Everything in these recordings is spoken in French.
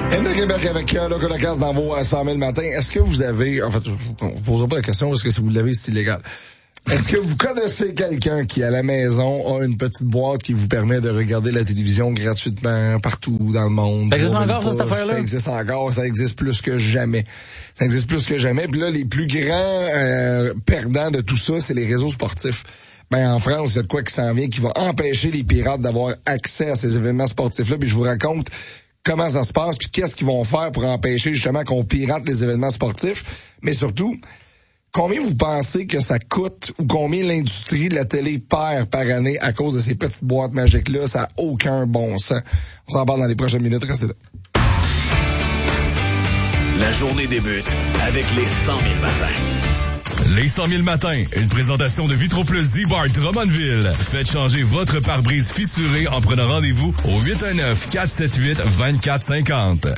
Henry Québec avec le Codacast dans vos 100 000 matins. Est-ce que vous avez, en fait, on ne posera pas la question parce que si vous l'avez, c'est illégal. Est-ce que vous connaissez quelqu'un qui, à la maison, a une petite boîte qui vous permet de regarder la télévision gratuitement partout dans le monde? Ça existe encore, ça, cette affaire-là? Ça existe encore, ça existe plus que jamais. Ça existe plus que jamais. Puis là, les plus grands perdants de tout ça, c'est les réseaux sportifs. Ben, en France, il y a de quoi qui s'en vient qui va empêcher les pirates d'avoir accès à ces événements sportifs-là. Puis je vous raconte comment ça se passe, puis qu'est-ce qu'ils vont faire pour empêcher justement qu'on pirate les événements sportifs. Mais surtout, combien vous pensez que ça coûte ou combien l'industrie de la télé perd par année à cause de ces petites boîtes magiques-là? Ça n'a aucun bon sens. On s'en parle dans les prochaines minutes. Restez là. La journée débute avec les 100 000 matins. Les 100 000 matins, une présentation de Vitroplus Z-Bar Drummondville. Faites changer votre pare-brise fissuré en prenant rendez-vous au 819-478-2450.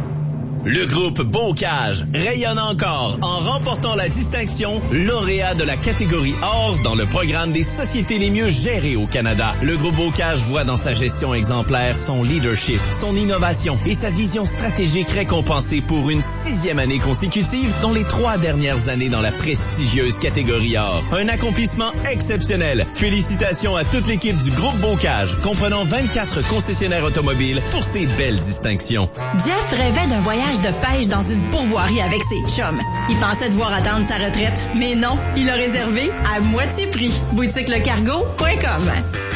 Le groupe Bocage rayonne encore en remportant la distinction lauréat de la catégorie Or dans le programme des sociétés les mieux gérées au Canada. Le groupe Bocage voit dans sa gestion exemplaire son leadership, son innovation et sa vision stratégique récompensée pour une 6e année consécutive, dont les 3 dernières années dans la prestigieuse catégorie Or. Un accomplissement exceptionnel. Félicitations à toute l'équipe du groupe Bocage, comprenant 24 concessionnaires automobiles pour ces belles distinctions. Jeff rêvait d'un voyage de pêche dans une pourvoirie avec ses chums. Il pensait devoir attendre sa retraite, mais non, il a réservé à moitié prix. boutiquelecargo.com.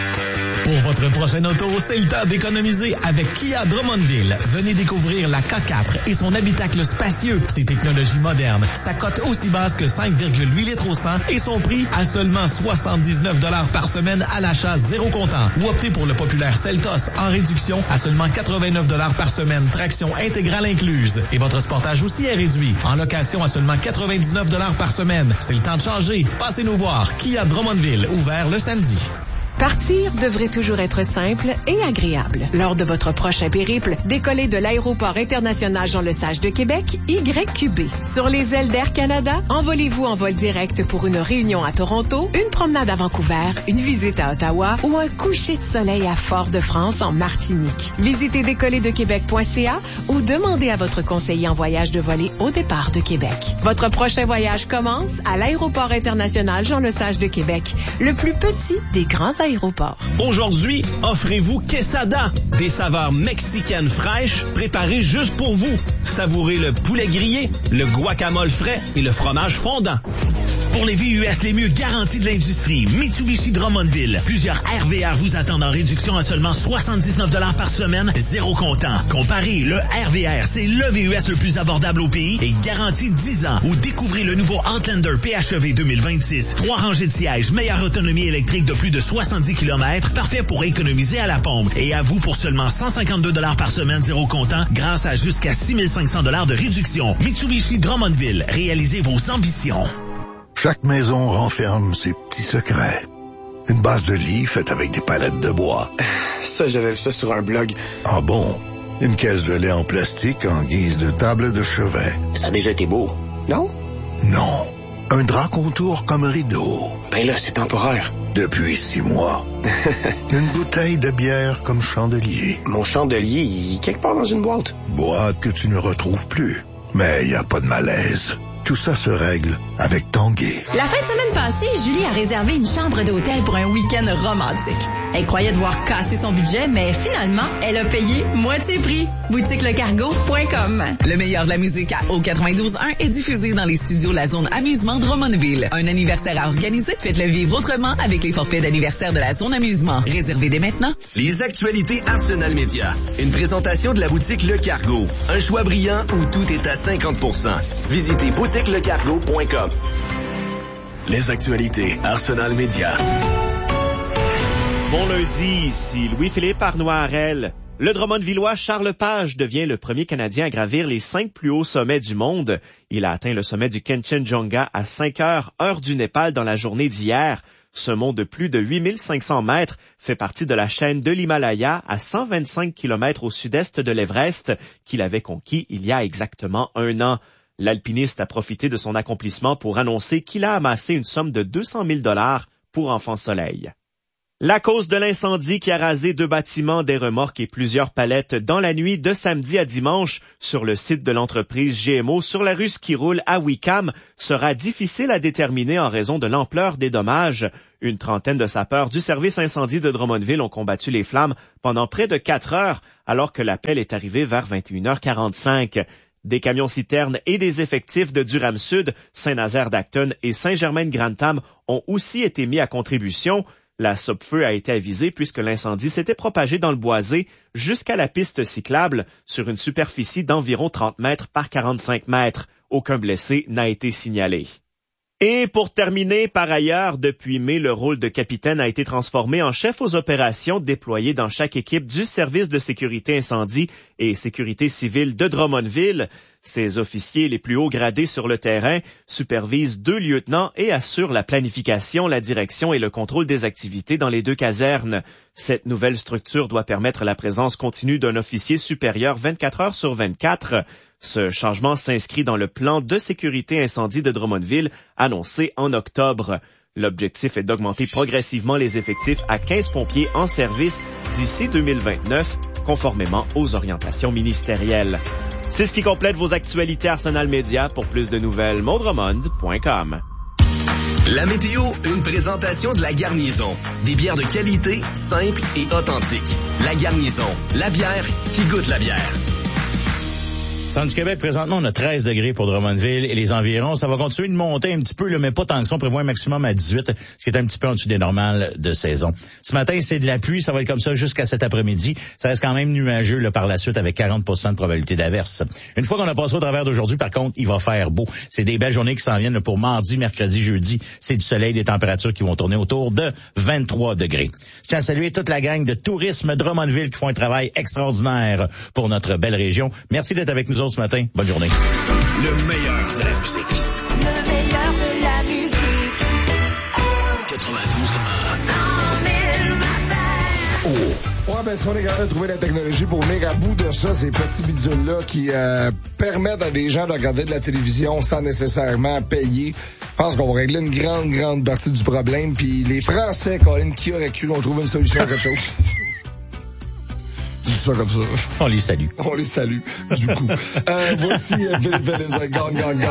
Pour votre prochaine auto, c'est le temps d'économiser avec Kia Drummondville. Venez découvrir la K4 et son habitacle spacieux. Ses technologies modernes, sa cote aussi basse que 5,8 litres au 100 et son prix à seulement 79 $ par semaine à l'achat 0 comptant. Ou optez pour le populaire Seltos en réduction à seulement 89 $ par semaine, traction intégrale incluse. Et votre Sportage aussi est réduit, en location à seulement 99 $ par semaine. C'est le temps de changer. Passez nous voir. Kia Drummondville, ouvert le samedi. Partir devrait toujours être simple et agréable. Lors de votre prochain périple, décollez de l'aéroport international Jean-Lesage de Québec, YQB. Sur les ailes d'Air Canada, envolez-vous en vol direct pour une réunion à Toronto, une promenade à Vancouver, une visite à Ottawa ou un coucher de soleil à Fort-de-France en Martinique. Visitez décollerdequebec.ca ou demandez à votre conseiller en voyage de voler au départ de Québec. Votre prochain voyage commence à l'aéroport international Jean-Lesage de Québec, le plus petit des grands aéroports. Aujourd'hui, offrez-vous Quesada, des saveurs mexicaines fraîches préparées juste pour vous. Savourez le poulet grillé, le guacamole frais et le fromage fondant. Pour les VUS les mieux garantis de l'industrie, Mitsubishi Drummondville. Plusieurs RVR vous attendent en réduction à seulement 79 $ par semaine, 0 comptant. Comparez, le RVR, c'est le VUS le plus abordable au pays et garanti 10 ans. Ou découvrez le nouveau Outlander PHEV 2026. 3 rangées de sièges, meilleure autonomie électrique de plus de 70 km, parfait pour économiser à la pompe. Et à vous pour seulement 152 $ par semaine, 0 comptant, grâce à jusqu'à 6 500 $ de réduction. Mitsubishi Drummondville, réalisez vos ambitions. Chaque maison renferme ses petits secrets. Une base de lit faite avec des palettes de bois. Ça, j'avais vu ça sur un blog. Ah bon? Une caisse de lait en plastique en guise de table de chevet. Ça a déjà été beau, non? Non. Un drap contour comme rideau. Ben là, c'est temporaire. Depuis 6 mois. Une bouteille de bière comme chandelier. Mon chandelier, il est quelque part dans une boîte. Boîte que tu ne retrouves plus. Mais il n'y a pas de malaise. Tout ça se règle avec Tanguay. La fin de semaine passée, Julie a réservé une chambre d'hôtel pour un week-end romantique. Elle croyait devoir casser son budget, mais finalement, elle a payé moitié prix. boutiquelecargo.com. Le meilleur de la musique au 92.1 est diffusé dans les studios La Zone Amusement Drummondville. Un anniversaire à organiser? Faites-le vivre autrement avec les forfaits d'anniversaire de la Zone Amusement. Réservez dès maintenant. Les actualités Arsenal Média. Une présentation de la boutique Le Cargo. Un choix brillant où tout est à 50%. Visitez boutiquelecargo.com. Les actualités Arsenal Média. Bon lundi, ici Louis-Philippe Arnois-Harel. Le Drummondvillois Charles Page devient le premier Canadien à gravir les 5 plus hauts sommets du monde. Il a atteint le sommet du Kanchenjunga à 5 heures, heure du Népal, dans la journée d'hier. Ce mont de plus de 8500 mètres fait partie de la chaîne de l'Himalaya à 125 km au sud-est de l'Everest, qu'il avait conquis il y a exactement 1 an. L'alpiniste a profité de son accomplissement pour annoncer qu'il a amassé une somme de 200 000 $ pour Enfant Soleil. La cause de l'incendie qui a rasé 2 bâtiments, des remorques et plusieurs palettes dans la nuit de samedi à dimanche sur le site de l'entreprise GMO sur la rue Skiroule à Wickham sera difficile à déterminer en raison de l'ampleur des dommages. Une trentaine de sapeurs du service incendie de Drummondville ont combattu les flammes pendant près de 4 heures alors que l'appel est arrivé vers 21h45. Des camions-citernes et des effectifs de Durham Sud, Saint-Nazaire-d'Acton et Saint-Germain-de-Grantham ont aussi été mis à contribution. La Sopfeu a été avisée puisque l'incendie s'était propagé dans le boisé jusqu'à la piste cyclable sur une superficie d'environ 30 mètres par 45 mètres. Aucun blessé n'a été signalé. Et pour terminer, par ailleurs, depuis mai, le rôle de capitaine a été transformé en chef aux opérations déployé dans chaque équipe du service de sécurité incendie et sécurité civile de Drummondville. Ces officiers les plus hauts gradés sur le terrain supervisent 2 lieutenants et assurent la planification, la direction et le contrôle des activités dans les 2 casernes. Cette nouvelle structure doit permettre la présence continue d'un officier supérieur 24 heures sur 24. Ce changement s'inscrit dans le plan de sécurité incendie de Drummondville annoncé en octobre. L'objectif est d'augmenter progressivement les effectifs à 15 pompiers en service d'ici 2029, conformément aux orientations ministérielles. C'est ce qui complète vos actualités Arsenal Média. Pour plus de nouvelles, mondremond.com. La météo, une présentation de La Garnison. Des bières de qualité, simples et authentiques. La Garnison, la bière qui goûte la bière. Centre du Québec, présentement, on a 13 degrés pour Drummondville et les environs. Ça va continuer de monter un petit peu, là, mais pas tant que ça. On prévoit un maximum à 18, ce qui est un petit peu en dessous des normales de saison. Ce matin, c'est de la pluie. Ça va être comme ça jusqu'à cet après-midi. Ça reste quand même nuageux là, par la suite avec 40% de probabilité d'averse. Une fois qu'on a passé au travers d'aujourd'hui, par contre, il va faire beau. C'est des belles journées qui s'en viennent là, pour mardi, mercredi, jeudi. C'est du soleil, des températures qui vont tourner autour de 23 degrés. Je tiens à saluer toute la gang de tourisme Drummondville qui font un travail extraordinaire pour notre belle région. Merci d'être avec nous ce matin. Bonne journée. Le meilleur de la musique. Le meilleur de la musique. 92.1. Ouais, ben, si on est capable de trouver la technologie pour venir à bout de ça, ces petits bidules-là qui permettent à des gens de regarder de la télévision sans nécessairement payer, je pense qu'on va régler une grande partie du problème. Puis les Français, Colin, qui auraient cru qu'on trouve une solution à quelque chose. Je dis ça comme ça. On les salue. On les salue, du coup. Voici Philippe Vélez, Gang.